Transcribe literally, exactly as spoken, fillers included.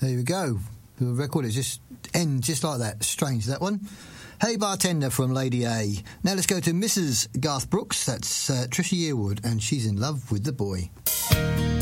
There you go. The record is just end just like that. Strange, that one. Hey Bartender from Lady A. Now let's go to Missus Garth Brooks. That's uh, Trisha Yearwood, and she's in love with the boy.